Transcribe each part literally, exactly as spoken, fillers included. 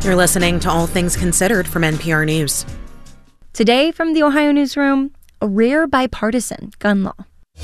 You're listening to All Things Considered from N P R News. Today from the Ohio Newsroom, a rare bipartisan gun law.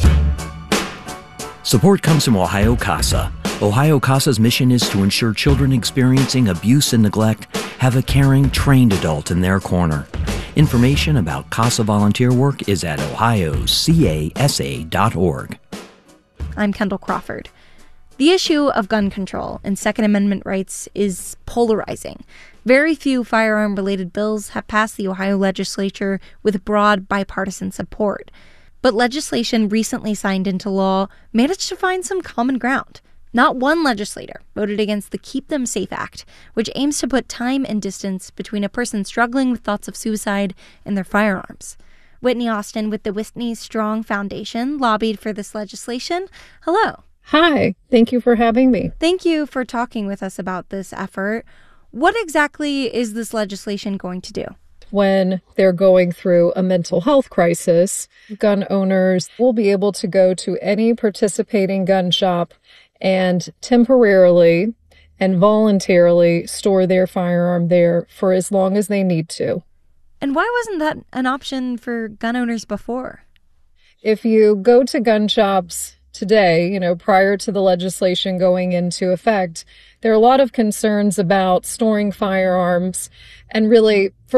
Support comes from Ohio CASA. Ohio CASA's mission is to ensure children experiencing abuse and neglect have a caring, trained adult in their corner. Information about CASA volunteer work is at ohio casa dot org. I'm Kendall Crawford. The issue of gun control and Second Amendment rights is polarizing. Very few firearm-related bills have passed the Ohio legislature with broad bipartisan support. But legislation recently signed into law managed to find some common ground. Not one legislator voted against the Keep Them Safe Act, which aims to put time and distance between a person struggling with thoughts of suicide and their firearms. Whitney Austin with the Whitney Strong Foundation lobbied for this legislation. Hello. Hi. Thank you for having me. Thank you for talking with us about this effort. What exactly is this legislation going to do? When they're going through a mental health crisis, gun owners will be able to go to any participating gun shop and temporarily and voluntarily store their firearm there for as long as they need to. And why wasn't that an option for gun owners before? If you go to gun shops today, you know, prior to the legislation going into effect, there are a lot of concerns about storing firearms and really, for